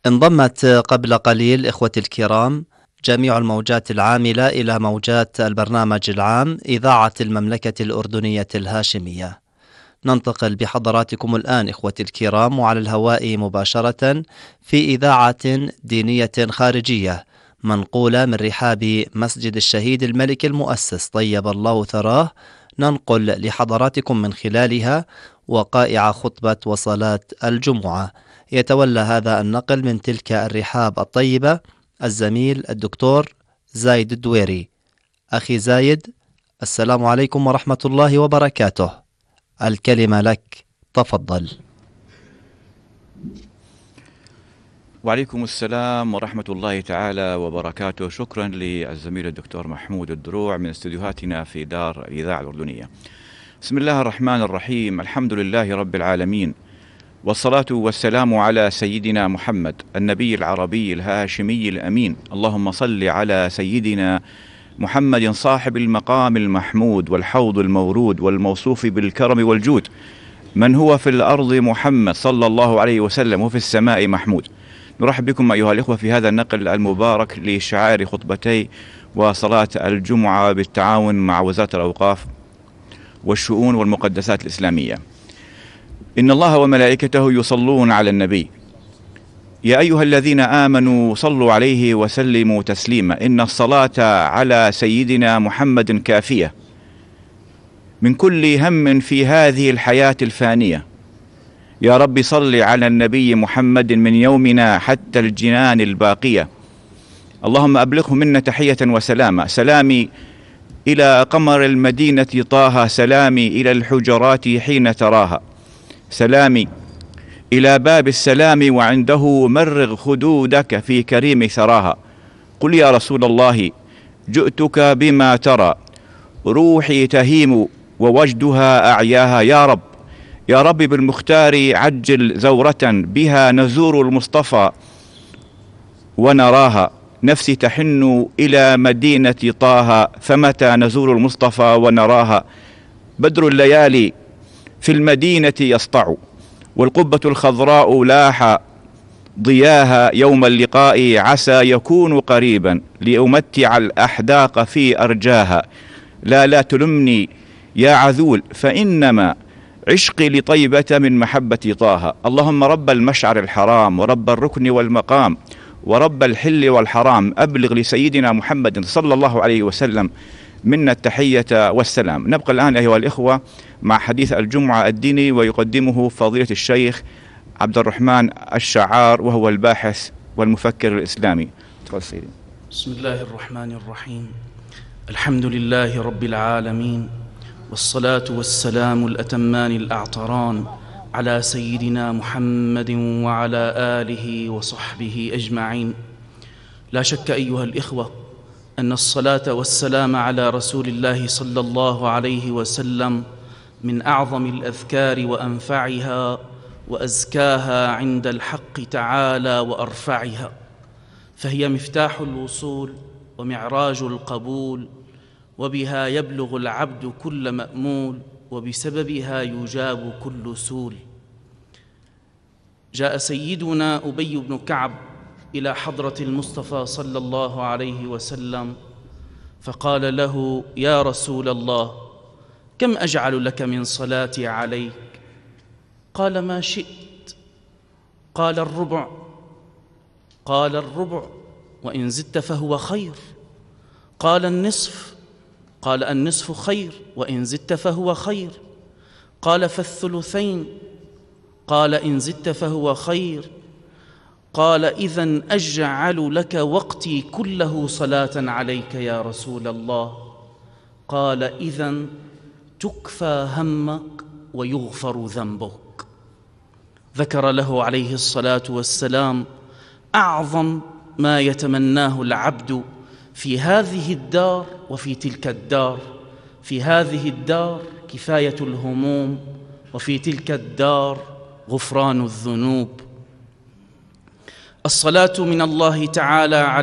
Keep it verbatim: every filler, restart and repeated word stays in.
انضمت قبل قليل إخوتي الكرام جميع الموجات العاملة إلى موجات البرنامج العام إذاعة المملكة الأردنية الهاشمية. ننتقل بحضراتكم الآن إخوتي الكرام وعلى الهواء مباشرة في إذاعة دينية خارجية منقولة من رحاب مسجد الشهيد الملك المؤسس طيب الله ثراه، ننقل لحضراتكم من خلالها وقائع خطبة وصلاة الجمعة. يتولى هذا النقل من تلك الرحاب الطيبة الزميل الدكتور زايد الدويري. أخي زايد، السلام عليكم ورحمة الله وبركاته، الكلمة لك، تفضل. وعليكم السلام ورحمة الله تعالى وبركاته. شكرا للزميل الدكتور محمود الدروع من استديوهاتنا في دار الإذاعة الأردنية. بسم الله الرحمن الرحيم، الحمد لله رب العالمين، والصلاة والسلام على سيدنا محمد النبي العربي الهاشمي الأمين. اللهم صل على سيدنا محمد صاحب المقام المحمود والحوض المورود والموصوف بالكرم والجود، من هو في الأرض محمد صلى الله عليه وسلم وفي السماء محمود. نرحب بكم أيها الإخوة في هذا النقل المبارك لشعائر خطبتي وصلاة الجمعة بالتعاون مع وزارة الأوقاف والشؤون والمقدسات الإسلامية. إن الله وملائكته يصلون على النبي، يا أيها الذين آمنوا صلوا عليه وسلموا تسليما. إن الصلاة على سيدنا محمد كافية من كل هم في هذه الحياة الفانية. يا رب صل على النبي محمد من يومنا حتى الجنان الباقية. اللهم أبلغه منا تحية وسلاما. سلامي إلى قمر المدينة طه، سلامي إلى الحجرات حين تراها، سلامي إلى باب السلام وعنده مرغ خدودك في كريم ثراها. قل يا رسول الله جئتك بما ترى، روحي تهيم ووجدها أعياها. يا رب يا رب بالمختار عجل زورة، بها نزور المصطفى ونراها. نفسي تحن إلى مدينة طه، فمتى نزور المصطفى ونراها. بدر الليالي في المدينة يسطع، والقبة الخضراء لاح ضياها. يوم اللقاء عسى يكون قريبا، لأمتع الأحداق في أرجاها. لا لا تلمني يا عذول، فإنما عشقي لطيبة من محبة طه. اللهم رب المشعر الحرام ورب الركن والمقام ورب الحل والحرام، أبلغ لسيدنا محمد صلى الله عليه وسلم منا التحية والسلام. نبقى الآن أيها الإخوة مع حديث الجمعة الديني، ويقدمه فضيلة الشيخ عبد الرحمن الشعار، وهو الباحث والمفكر الإسلامي. تفضل سيدي. بسم الله الرحمن الرحيم. الحمد لله رب العالمين، والصلاة والسلام الأتمان الأعطران على سيدنا محمد وعلى آله وصحبه أجمعين. لا شك أيها الإخوة أن الصلاة والسلام على رسول الله صلى الله عليه وسلم من أعظم الأذكار وأنفعها وأزكاها عند الحق تعالى وأرفعها، فهي مفتاح الوصول ومعراج القبول، وبها يبلغ العبد كل مأمول، وبسببها يجاب كل سول. جاء سيدنا أبي بن كعب إلى حضرة المصطفى صلى الله عليه وسلم فقال له: يا رسول الله، كم أجعل لك من صلاتي عليك؟ قال: ما شئت. قال: الربع. قال: الربع، وإن زدت فهو خير. قال: النصف. قال: النصف خير، وإن زدت فهو خير. قال: فالثلثين. قال: إن زدت فهو خير. قال: إذن أجعل لك وقتي كله صلاة عليك يا رسول الله. قال: إذن تكفى همك ويغفر ذنبك. ذكر له عليه الصلاة والسلام أعظم ما يتمناه العبد في هذه الدار وفي تلك الدار. في هذه الدار كفاية الهموم، وفي تلك الدار غفران الذنوب. الصلاة من الله تعالى على